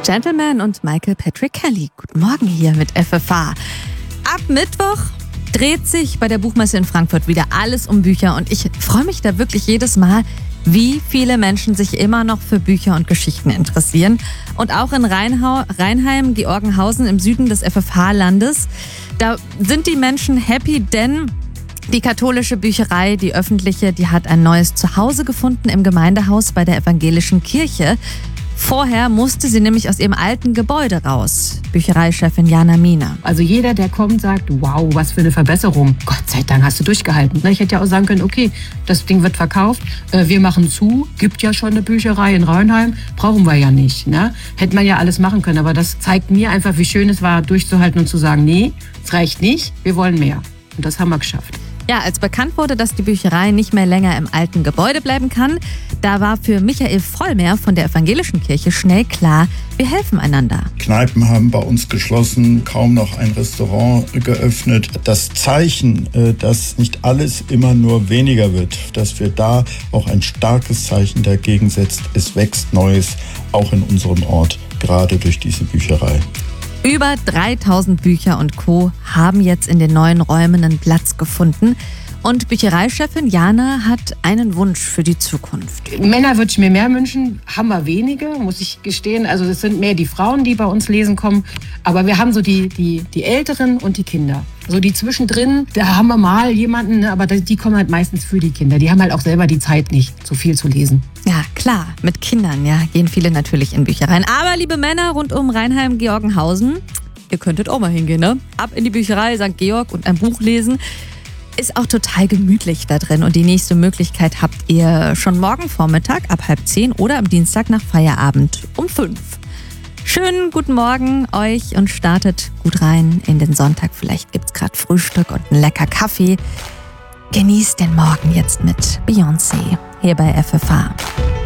Gentleman und Michael Patrick Kelly. Guten Morgen hier mit FFH. Ab Mittwoch dreht sich bei der Buchmesse in Frankfurt wieder alles um Bücher und ich freue mich da wirklich jedes Mal, wie viele Menschen sich immer noch für Bücher und Geschichten interessieren. Und auch in Rheinheim, Georgenhausen im Süden des FFH-Landes, da sind die Menschen happy, denn die katholische Bücherei, die öffentliche, die hat ein neues Zuhause gefunden im Gemeindehaus bei der evangelischen Kirche. Vorher musste sie nämlich aus ihrem alten Gebäude raus. Büchereichefin Jana Miener. Also jeder, der kommt, sagt, wow, was für eine Verbesserung. Gott sei Dank hast du durchgehalten. Ich hätte ja auch sagen können, okay, das Ding wird verkauft, wir machen zu, gibt ja schon eine Bücherei in Rheinheim, brauchen wir ja nicht. Ne? Hätte man ja alles machen können, aber das zeigt mir einfach, wie schön es war, durchzuhalten und zu sagen, nee, es reicht nicht, wir wollen mehr. Und das haben wir geschafft. Ja, als bekannt wurde, dass die Bücherei nicht mehr länger im alten Gebäude bleiben kann, da war für Michael Vollmer von der evangelischen Kirche schnell klar, wir helfen einander. Kneipen haben bei uns geschlossen, kaum noch ein Restaurant geöffnet. Das Zeichen, dass nicht alles immer nur weniger wird, dass wir da auch ein starkes Zeichen dagegen setzen, es wächst Neues, auch in unserem Ort, gerade durch diese Bücherei. Über 3000 Bücher und Co. haben jetzt in den neuen Räumen einen Platz gefunden. Und Büchereichefin Jana hat einen Wunsch für die Zukunft. Männer würde ich mir mehr wünschen, haben wir wenige, muss ich gestehen. Also es sind mehr die Frauen, die bei uns lesen kommen. Aber wir haben so die Älteren und die Kinder. So die zwischendrin, da haben wir mal jemanden, aber die kommen halt meistens für die Kinder. Die haben halt auch selber die Zeit nicht, so viel zu lesen. Ja, klar, mit Kindern, ja, gehen viele natürlich in Büchereien. Aber liebe Männer rund um Rheinheim-Georgenhausen, ihr könntet auch mal hingehen, ne? Ab in die Bücherei St. Georg und ein Buch lesen. Ist auch total gemütlich da drin und die nächste Möglichkeit habt ihr schon morgen Vormittag ab 9:30 oder am Dienstag nach Feierabend um 5. Schönen guten Morgen euch und startet gut rein in den Sonntag. Vielleicht gibt's gerade Frühstück und einen lecker Kaffee. Genießt den Morgen jetzt mit Beyoncé hier bei FFH.